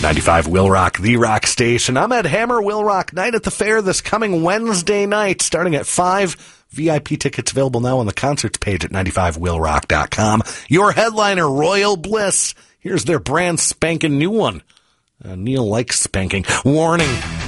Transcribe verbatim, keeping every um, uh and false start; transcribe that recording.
ninety-five Will Rock, the rock station. I'm Ed Hammer. Will Rock Night at the Fair this coming Wednesday night, starting at five. V I P tickets available now on the concerts page at ninety-five will rock dot com. Your headliner, Royal Bliss. Here's their brand spanking new one. Uh, Neil likes spanking. Warning.